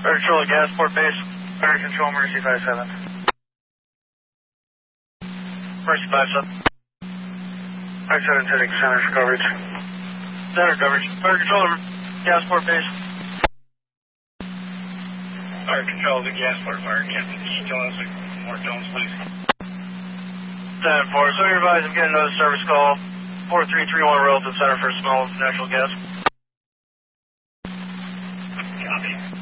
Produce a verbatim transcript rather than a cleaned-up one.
Fire Control at Gasport Base. Fire Control, Mercy five seven. Mercy five seven. five seven setting center for coverage. Center coverage. Fire Control at Gasport Base. Fire Control at Gasport, Fire Captain. Jones, more Jones, please. ten four, so you're advised I'm getting another service call. four three three one relative center for small natural gas. Copy.